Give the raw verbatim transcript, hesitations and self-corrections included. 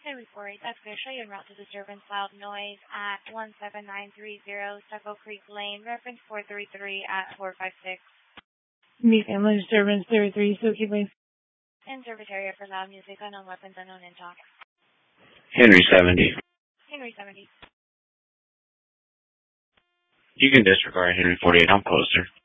Henry forty-eight, that's clear. Show you en route to disturbance loud noise at one seven nine three zero Stucco Creek Lane, reference four three three at four five six. Meet family disturbance thirty-three, Suki, please. In service area for loud music, unknown weapons, unknown in talk. Henry seventy. Henry seventy. You can disregard Henry forty-eight. I'm closer.